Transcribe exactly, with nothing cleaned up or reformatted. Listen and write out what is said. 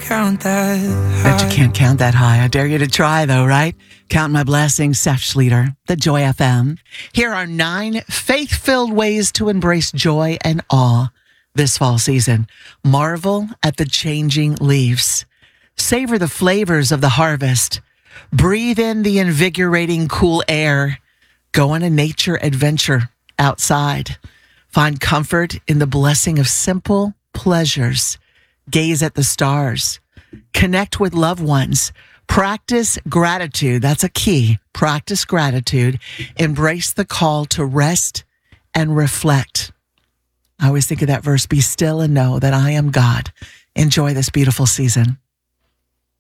count that high. Bet you can't count that high. I dare you to try, though, right? Count my blessings, Seth Schleter, the Joy F M. Here are nine faith-filled ways to embrace joy and awe this fall season. Marvel at the changing leaves. Savor the flavors of the harvest. Breathe in the invigorating cool air. Go on a nature adventure outside. Find comfort in the blessing of simple pleasures. Gaze at the stars. Connect with loved ones. Practice gratitude. That's a key. Practice gratitude. Embrace the call to rest and reflect. I always think of that verse, be still and know that I am God. Enjoy this beautiful season.